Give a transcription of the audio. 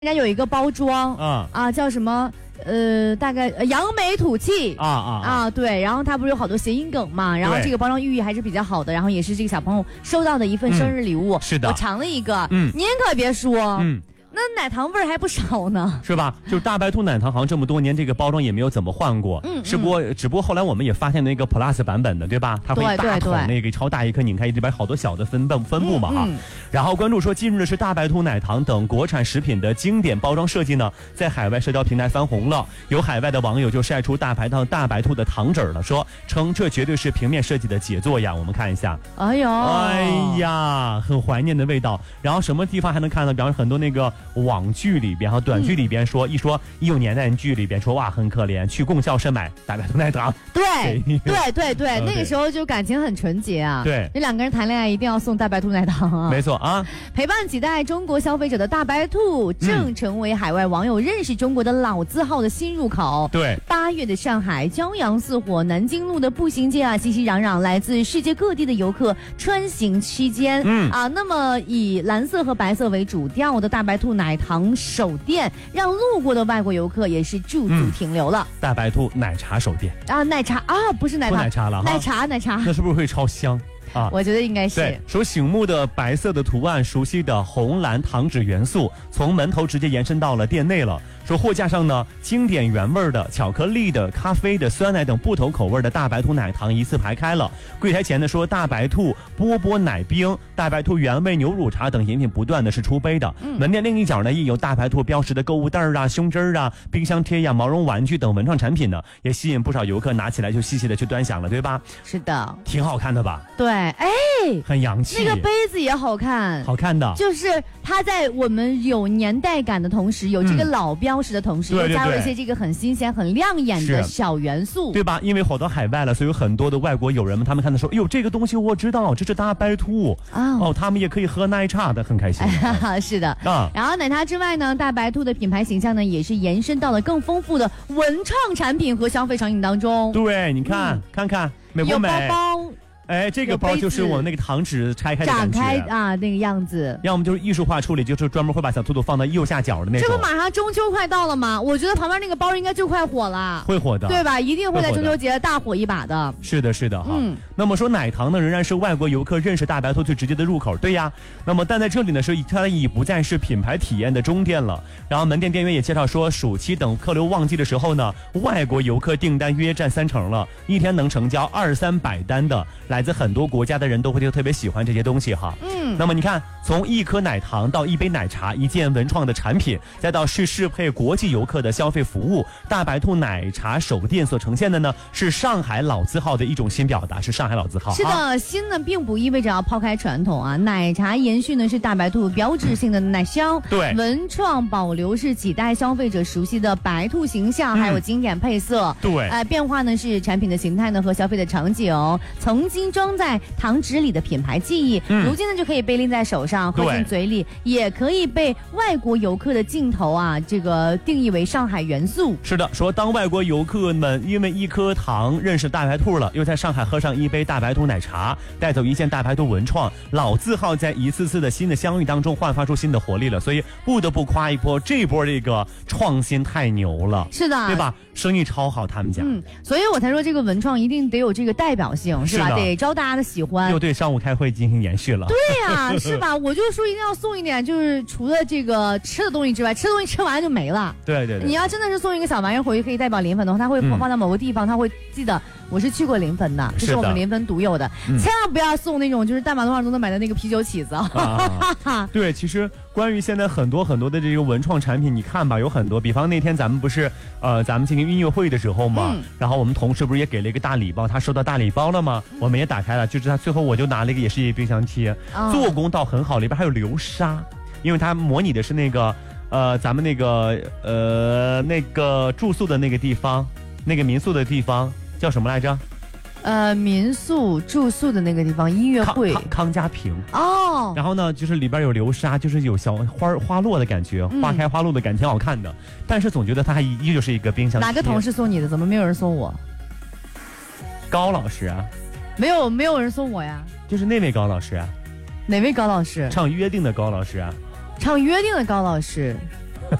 人家有一个包装叫什么大概扬眉吐气对，然后它不是有好多谐音梗嘛，然后这个包装寓意还是比较好的，然后也是这个小朋友收到的一份生日礼物。 是的， 我尝了一个，您可别说，那奶糖味儿还不少呢， 是吧？就是大白兔奶糖好像这么多年这个包装也没有怎么换过，只不过后来我们也发现那个 Plus 版本的，对吧？它会大桶那个超大一颗，拧开里边好多小的分布嘛哈。然后关注说，近日的是大白兔奶糖等国产食品的经典包装设计呢，在海外社交平台翻红了。有海外的网友就晒出大白兔的糖纸了，称这绝对是平面设计的杰作呀。我们看一下，哎呀，很怀念的味道。然后什么地方还能看到？比方说很多那个网剧里边和短剧里边说19年代剧里边说哇很可怜，去供销社买大白兔奶糖。 对，那个时候就感情很纯洁啊。 对， 这两个人谈恋爱一定要送大白兔奶糖啊。 没错啊， 陪伴几代中国消费者的大白兔正成为海外网友认识中国的老字号的新入口。 对 ，8月的上海骄阳似火，南京路的步行街啊，熙熙攘攘，来自世界各地的游客穿行期间，那么以蓝色和白色为主调的大白兔奶糖手店，让路过的外国游客也是驻足停留了。 大白兔奶茶手店奶茶不是奶茶， 不奶茶了哈， 奶茶， 那是不是会超香？ 我觉得应该是。 对，说醒目的白色的图案，熟悉的红蓝糖纸元素，从门头直接延伸到了店内了。说货架上呢，经典原味的、巧克力的、咖啡的、酸奶等不同口味的大白兔奶糖一字排开了。柜台前呢说大白兔波波奶冰、大白兔原味牛乳茶等饮品不断的是出杯的。门店另一角呢也有大白兔标识的购物袋啊、胸针啊、冰箱贴呀、毛绒玩具等文创产品呢，也吸引不少游客拿起来就细细的去端详了，对吧？ 是的， 挺好看的吧？ 对， 很洋气， 那个杯子也好看， 好看的， 就是它在我们有年代感的同时，有这个老标识的同时，又加入一些这个很新鲜、很亮眼的小元素， 对吧？因为好到海外了，所以有很多的外国友人们，他们看的时候，哟，这个东西我知道，这是大白兔他们也可以喝奶茶的，很开心。 是的然后奶茶之外呢，大白兔的品牌形象呢，也是延伸到了更丰富的文创产品和消费场景当中。 对，你看，看看美不美？ 有包包。 这个包就是我那个糖纸拆开的感觉， 展开那个样子。 要么就是艺术化处理，就是专门会把小兔兔放到右下角的那种。 这不马上中秋快到了吗？我觉得旁边那个包应该就快火了， 会火的， 对吧？一定会在中秋节大火一把的。 是的哈。那么说奶糖呢，仍然是外国游客认识大白兔最直接的入口，对呀。那么但在这里呢，它已不再是品牌体验的终点了。然后门店店员也介绍说，暑期等客流旺季的时候呢，外国游客订单约占30%了，一天能成交200-300单的，来自很多国家的人都会特别喜欢这些东西哈。那么你看，从一颗奶糖到一杯奶茶，一件文创的产品，再到适配国际游客的消费服务，大白兔奶茶手店所呈现的呢，是上海老字号的一种新表达，是上海老字号。 是的，新呢并不意味着要抛开传统啊，奶茶延续呢是大白兔标志性的奶香， 对， 文创保留是几代消费者熟悉的白兔形象，还有经典配色， 对， 变化呢是产品的形态呢和消费的场景，曾经装在糖纸里的品牌记忆，如今呢就可以被拎在手上，喝进嘴里，也可以被外国游客的镜头这个定义为上海元素。 是的，说当外国游客们因为一颗糖认识大白兔了，又在上海喝上一杯大白兔奶茶，带走一件大白兔文创，老字号在一次次的新的相遇当中焕发出新的活力了，所以不得不夸一波这波这个创新太牛了。 是的， 对吧？生意超好，他们家。 所以我才说这个文创一定得有这个代表性，是吧？得招大家的喜欢， 又对商务开会进行延续了。 对呀，是吧？我就说一定要送一点，就是除了这个吃的东西之外，吃的东西吃完就没了。 对， 你要真的是送一个小玩意儿回去，可以代表临汾的话，他会放在某个地方，他会记得我是去过临汾的，这是我们临汾独有的。千万不要送那种就是大马路上都能买的那个啤酒起子。 对，其实关于现在很多的这个文创产品，你看吧，有很多，比方那天咱们不是咱们进行音乐会的时候嘛，然后我们同事不是也给了一个大礼包，他收到大礼包了吗？我们也打开了，就是他最后我就拿了一个也是一冰箱贴，做工倒很好，里边还有流沙，因为它模拟的是那个咱们那个住宿的那个地方，那个民宿的地方叫什么来着？ 民宿住宿的那个地方，音乐会康家坪哦。 然后呢，就是里边有流沙，就是有小花落的感觉，花开花落的感觉，挺好看的。但是总觉得它还依旧是一个冰箱贴。 哪个同事送你的？怎么没有人送我？ 高老师啊。 没有人送我呀。 就是那位高老师啊。 哪位高老师？ 唱约定的高老师啊。 唱约定的高老师。